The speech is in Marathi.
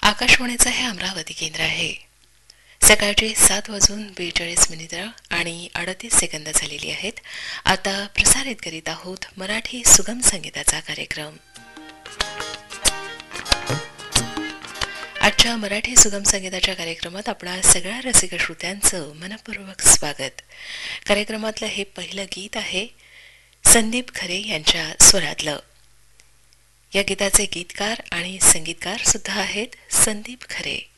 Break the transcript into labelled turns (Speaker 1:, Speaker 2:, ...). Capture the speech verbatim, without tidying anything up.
Speaker 1: आकाशवाणीचं हे अमरावती केंद्र आहे. सकाळचे सात वाजून बेचाळीस मिनिटं आणि अडतीस सेकंद झालेली आहेत. आता प्रसारित करीत आहोत मराठी सुगम संगीताचा कार्यक्रम. आजच्या मराठी सुगम संगीताच्या कार्यक्रमात आपणा सगळ्या रसिक श्रोत्यांचं मनपूर्वक स्वागत. कार्यक्रमातलं हे पहिलं गीत आहे संदीप खरे यांच्या स्वरातलं. या गीताचे गीतकार आणि संगीतकार सुद्धा आहेत संदीप खरे.